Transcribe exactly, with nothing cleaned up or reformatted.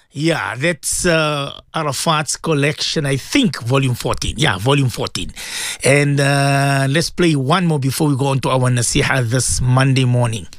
Yeah, that's uh, Arafat's collection, I think, volume fourteen. Yeah, volume fourteen. And uh, let's play one more before we go on to our Nasiha this Monday morning.